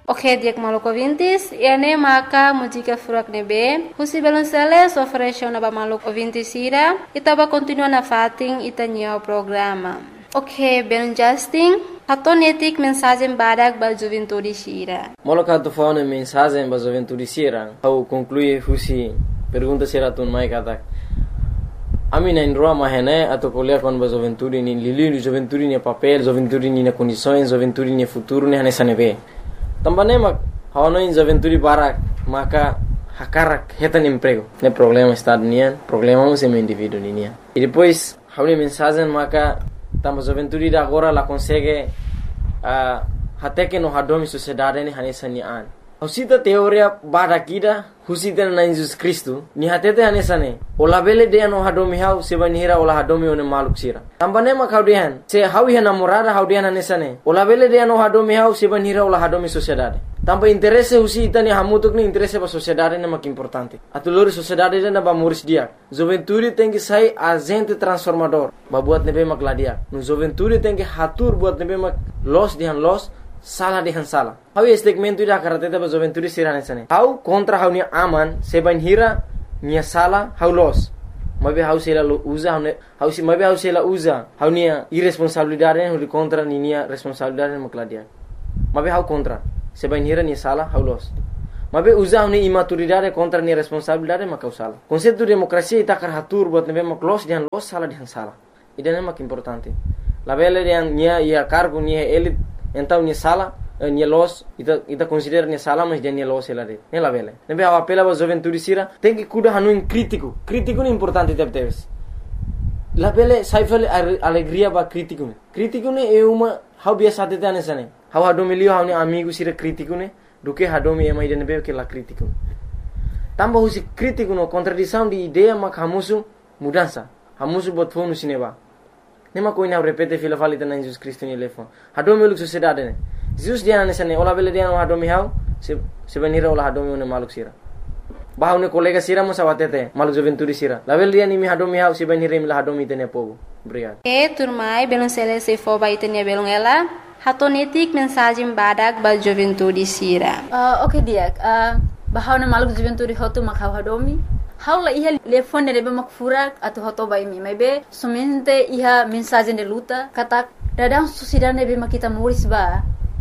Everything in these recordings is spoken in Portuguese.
Ok, diak maluco ouvintes, ene maka música furak nebe, husi belonceles ofereceu na ba maluco ouvintes ira, itaba continua na fating itanyo programa. Ok, belon Justin, hatonetik mensagem badak ba juventude sira. Moloka tu fauna mensagem ba juventude sira, au conclui husi pergunta sira tun mai katak. Ami na indroa mahene atau kuliah kon ba juventude ni lili juventude ni papel, juventude ni na condições, juventude ni futuro ni hanesa nebe. Tambane mak hawana in juventude barak maka hakarak hetan emprego. Ne problema estado nian, problema um semi indivíduo nian. E depois hauli mensagem maka tamba juventude da agora la consegue até que no hadomi sociedade ni hanesa ni an. Husita teoria barakida husita na Jesus Cristo ni hatete hanesa ne. Ola bele de no hadomi hau sebanira ola hadomi one maluk sira. Tambane mak haudian se hawi namorada haudian hanesa ne. Ola bele de no hadomi hau sebanira ola hadomi sociedade. Tamba interesse husita ni hamutuk ni interesse ba sociedade ne mak importante. Atulori sociedade na ba muris dia. Juventude tem que sair agente transformador. Ba buat nebe mak ladia. No juventude tem que hatur buat nebe mak los dihan los salah dihan salah. Hau segmento ida karateta ba juventude sirane sane. Hau kontra hau ni aman sebanira ni salah hau los. Mabe hau sela usa hau si mabe hau sela usa hau ni irresponsabilidade hau contra ni responsabilidade mak ladia. Mabe hau contra sebanira ni salah hau los. Mabe usa ni imaturidade contra ni responsabilidade mak salah. Konsepto demokrasia ita karatur buat nebe mak los dihan los salah dihan salah. Ida mak importante. La bele dihan nia ia cargo nia elit então ni sala ni los ita considera ni sala mas dia ni los ela de ne la vele ne be apela ba juventude sira tem que cuida hanu crítico ni importante teves la vele saifale alegria ba crítico ne é uma how biasa tete anesane how hadomilio how ni amigo sira crítico ne do que hadomi ema ide ne be que la crítico tamba husi crítico no contradição de ideia mak hamusu mudança hamusu botfonu sineba. Nema koina repete fila falita na Jesus Cristo ni lefo. Hadomi uluk sociedade ne. Jesus dia nesa ne ola bele dia no hadomi hau sebenira ola hadomi one maluk sira. Bahau ne kolega sira mo sawatete maluk juventude sira. La bele dia ni mi hadomi hau sebenira mi la hadomi tene pogo. Obrigado. Turmai belon sele se fo ba itenia belon ela. Hatonetik mensagem badak ba juventude sira. Okay dia. Bahau ne maluk juventude hotu mak hau hadomi. Haula iha telefone de mak furak atau hoto bai mi maybe somente iha mensagem de luta katak dadang sociedade be mak kita muris ba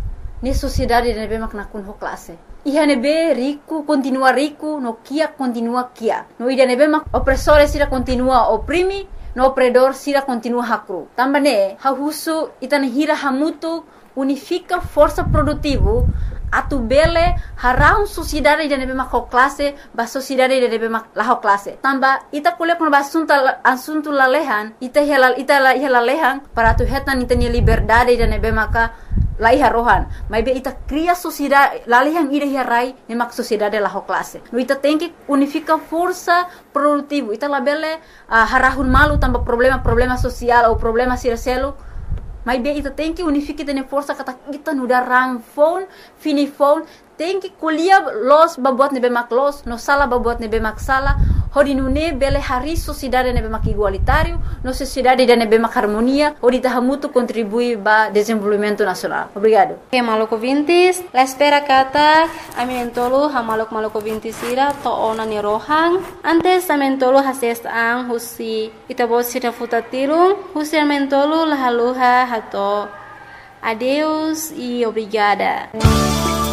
ni sociedade de be mak nakun ho classe iha ne be rico continua rico no kia continua kia no ida ne be mak opressore sira continua oprimi no opredor sira continua hakru tambane ha husu itane hira hamutu unifica força produtivo atu bele harau sociedade de nebe mak classe ba sociedade de nebe mak la classe tamba ita kuliah kon asunto lalehan ita lalehan para tu hetan ita ni liberdade de nebe maka laiha rohan maybe ita cria sociedade lalehan ida hirai ne mak sociedade la classe no ita tem que unifica força produtivo ita labele harahun malu tamba problema social ou problema sircelo. Mas bem, ita tem que unificar tene força kata kita nuda rang phone, fini phone, tem que kuliah los babuat nebe mak los, no sala babuat nebe mak sala, hodi nune bele hari sociedade nebe mak igualitário, no sociedade de nebe mak harmonia, hodi tahamutu contribui ba desenvolvimento nacional. Obrigado. Okay, maluco vintis, la espera kata, aminentolo ha maluco vintis ira to ona ni rohang, antes amentolo hases ang husi itabot sira futatirung, husi amentolo lahaluha hato. Adeus e obrigada.